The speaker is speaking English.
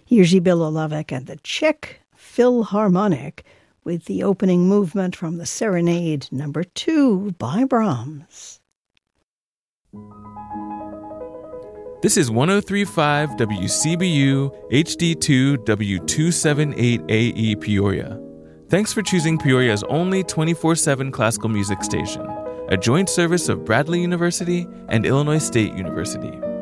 Jiří Bilolavek and the Czech Philharmonic with the opening movement from the Serenade No. 2 by Brahms. This is 103.5 WCBU HD2 W278AE Peoria. Thanks for choosing Peoria's only 24/7 classical music station, a joint service of Bradley University and Illinois State University.